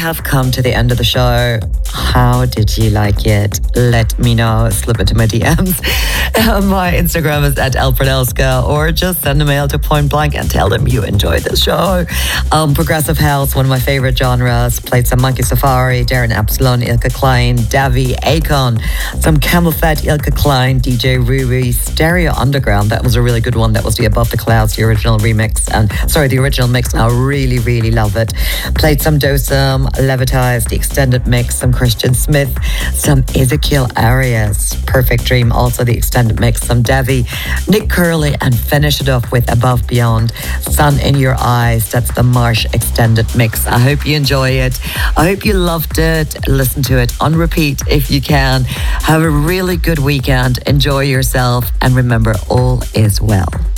have come to the end of the show. How did you like it? Let me know. Slip into my DMs. My Instagram is @elpernelska, or just send a mail to Point Blank and tell them you enjoyed the show. Progressive house, one of my favorite genres. Played some Monkey Safari, Darren Epsilon, Ilka Klein, Davy, Akon, some Camel Fat, Ilka Klein, DJ Ruri, Stereo Underground. That was a really good one. That was the Above the Clouds, the original remix. And sorry, the original mix. I really, really love it. Played some Dosum, Levitize, the extended mix, some Christian Smith, some Ezekiel Arias, Perfect Dream, also the extended mix, some Devi, Nick Curley, and finish it off with Above Beyond, Sun in Your Eyes. That's the Marsh extended mix. I hope you enjoy it. I hope you loved it. Listen to it on repeat if you can. Have a really good weekend. Enjoy yourself, and remember, all is well.